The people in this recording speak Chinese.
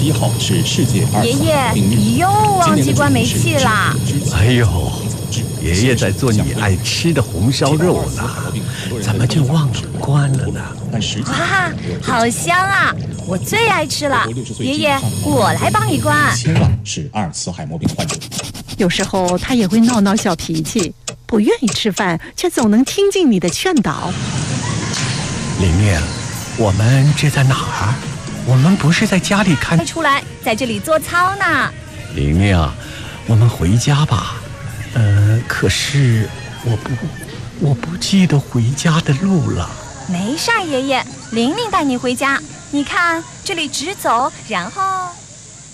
21号是世界二爷爷，你又忘记关煤气啦！ 哎呦，爷爷在做你爱吃的红烧肉呢，怎么就忘了关了呢？ 哇，好香啊！我最爱吃了。爷爷，我来帮你关。 千万是阿尔茨海默病患者。 有时候他也会闹闹小脾气，不愿意吃饭，却总能听进你的劝导。 玲玲，我们这在哪儿？我们不是在家里看出来，在这里做操呢。 玲玲，我们回家吧。可是我不记得回家的路了。 没事儿，爷爷，玲玲带你回家。你看，这里直走，然后。